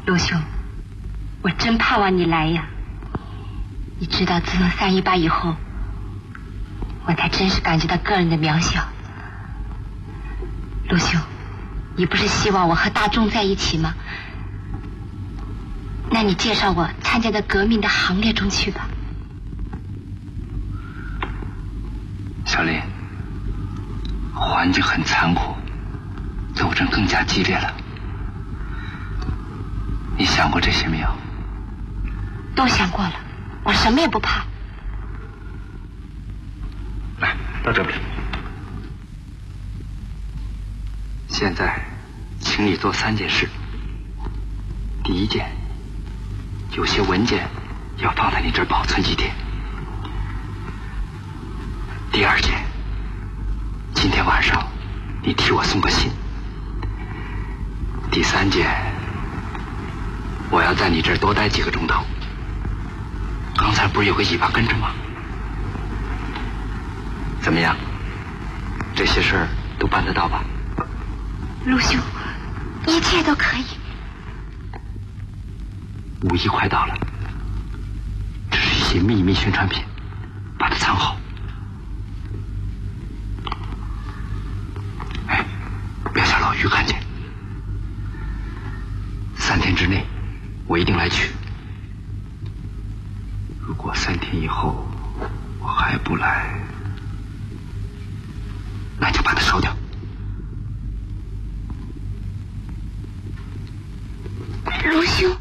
陆兄，我真盼望你来呀！你知道，自从318以后，我才真是感觉到个人的渺小。陆兄，你不是希望我和大众在一起吗？那你介绍我参加到革命的行列中去吧。 小林，环境很残酷，斗争更加激烈了。你想过这些没有？ 都想过了，我什么也不怕。 来，到这边。现在，请你做3件事。第一件，有些文件要放在你这儿保存几天。第二件，今天晚上你替我送个信。第3件，我要在你这儿多待几个钟头。刚才不是有个尾巴跟着吗？怎么样？这些事儿都办得到吧？ 陆兄，一切都可以。 5·1快到了，这是一些秘密宣传品，把它藏好。哎，不要叫老于看见。3天之内，我一定来取。如果3天以后我还不来，那就把它烧掉。 陆兄，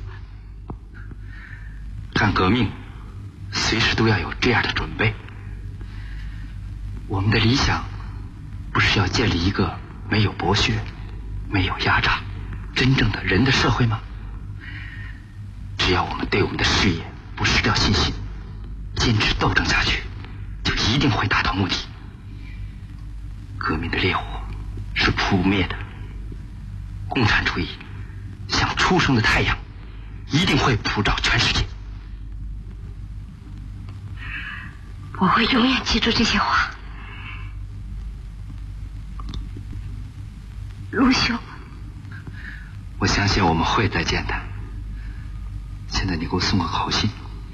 干革命随时都要有这样的准备。我们的理想不是要建立一个没有剥削、没有压榨、真正的人的社会吗？只要我们对我们的事业不失掉信心，坚持斗争下去，就一定会达到目的。革命的烈火是扑不灭的，共产主义像初升的太阳，一定会普照全世界。 我会永远记住这些话。陆兄， 我相信我们会再见的。现在你给我送个口信。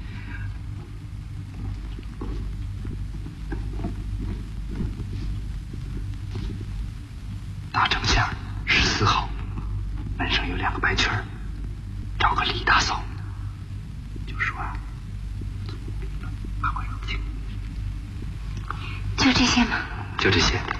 大城巷14号，门上有2个白圈，找个李大嫂，就说把我扔进。 就这些吗？ 就这些。